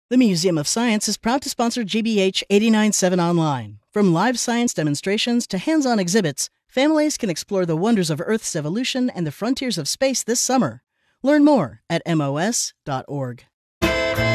The Museum of Science is proud to sponsor GBH 89.7 Online. From live science demonstrations to hands-on exhibits, families can explore the wonders of Earth's evolution and the frontiers of space this summer. Learn more at mos.org.